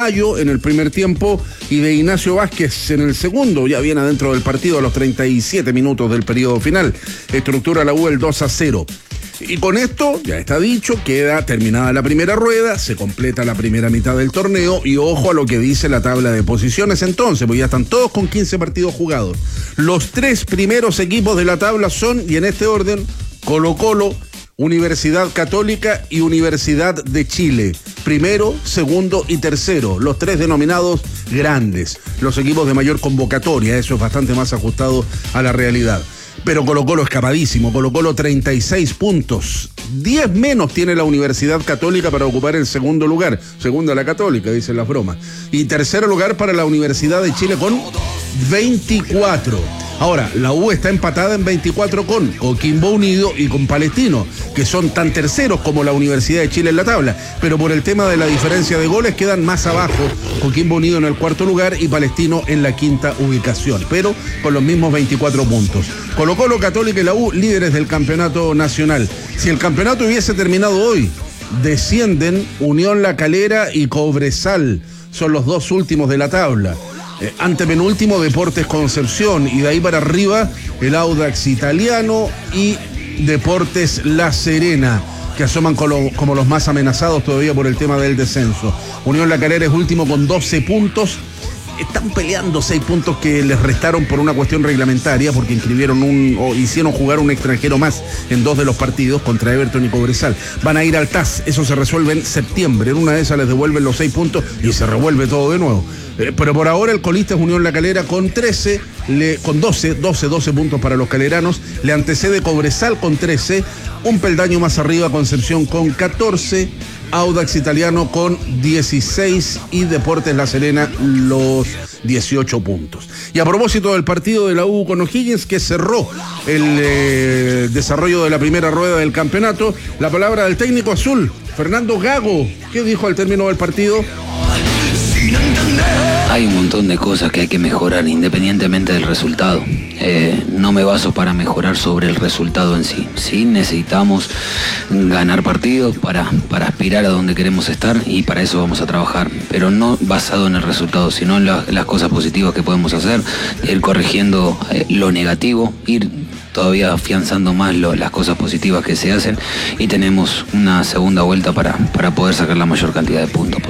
Mayo en el primer tiempo y de Ignacio Vázquez en el segundo, ya viene adentro del partido a los 37 minutos del periodo final. Estructura la U el 2-0. Y con esto, ya está dicho, queda terminada la primera rueda, se completa la primera mitad del torneo y ojo a lo que dice la tabla de posiciones entonces, porque ya están todos con 15 partidos jugados. Los 3 primeros equipos de la tabla son, y en este orden, Colo-Colo, Universidad Católica y Universidad de Chile. Primero, segundo y tercero, los 3 denominados grandes, los equipos de mayor convocatoria, eso es bastante más ajustado a la realidad. Pero Colo-Colo escapadísimo, Colo-Colo 36 puntos, 10 menos tiene la Universidad Católica para ocupar el segundo lugar, segunda la Católica, dicen las bromas, y tercer lugar para la Universidad de Chile con 24. Ahora, la U está empatada en 24 con Coquimbo Unido y con Palestino, que son tan terceros como la Universidad de Chile en la tabla, pero por el tema de la diferencia de goles quedan más abajo, Coquimbo Unido en el cuarto lugar y Palestino en la quinta ubicación, pero con los mismos 24 puntos. Colo-Colo, Católica y la U, líderes del campeonato nacional. Si el campeonato hubiese terminado hoy, descienden Unión La Calera y Cobresal, son los 2 últimos de la tabla. Antepenúltimo Deportes Concepción y de ahí para arriba el Audax Italiano y Deportes La Serena, que asoman como los más amenazados todavía por el tema del descenso. Unión La Calera es último con 12 puntos. Están peleando 6 puntos que les restaron por una cuestión reglamentaria, porque hicieron jugar un extranjero más en 2 de los partidos contra Everton y Cobresal. Van a ir al TAS, eso se resuelve en septiembre. En una de esas les devuelven los 6 puntos y se revuelve todo de nuevo. Pero por ahora el colista es Unión La Calera con 12 puntos para los caleranos. Le antecede Cobresal con 13, un peldaño más arriba Concepción con 14, Audax Italiano con 16 y Deportes La Serena los 18 puntos. Y a propósito del partido de la U con O'Higgins, que cerró el desarrollo de la primera rueda del campeonato, la palabra del técnico azul, Fernando Gago. ¿Qué dijo al término del partido? Hay un montón de cosas que hay que mejorar independientemente del resultado. No me baso para mejorar sobre el resultado en sí. Sí necesitamos ganar partidos para aspirar a donde queremos estar y para eso vamos a trabajar, pero no basado en el resultado, sino en las cosas positivas que podemos hacer, ir corrigiendo lo negativo, ir todavía afianzando más las cosas positivas que se hacen y tenemos una segunda vuelta para poder sacar la mayor cantidad de puntos.